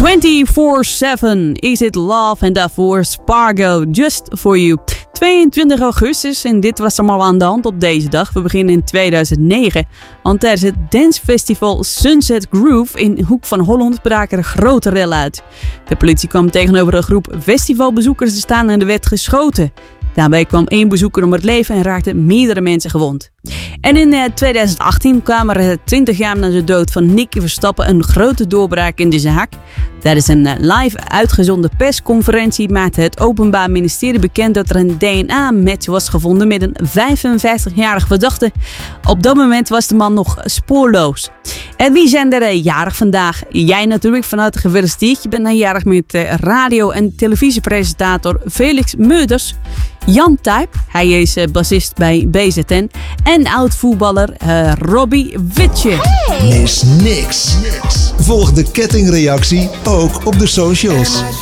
24/7 Is It Love en daarvoor Spargo, Just For You. 22 augustus en dit was allemaal aan de hand op deze dag. We beginnen in 2009, want tijdens het dancefestival Sunset Groove in Hoek van Holland braken er grote rellen uit. De politie kwam tegenover een groep festivalbezoekers te staan en er werd geschoten. Daarbij kwam 1 bezoeker om het leven en raakten meerdere mensen gewond. En in 2018 kwam er 20 jaar na de dood van Nicky Verstappen een grote doorbraak in de zaak. Tijdens een live uitgezonden persconferentie maakte het Openbaar Ministerie bekend dat er een DNA-match was gevonden met een 55-jarige verdachte. Op dat moment was de man nog spoorloos. En wie zijn er jarig vandaag? Jij natuurlijk, van harte gefeliciteerd. Je bent jarig met radio- en televisiepresentator Felix Meurders. Jan Tijp, hij is bassist bij BZN. En oud-voetballer Robbie Witje. Mis niks. Volg de kettingreactie ook op de socials.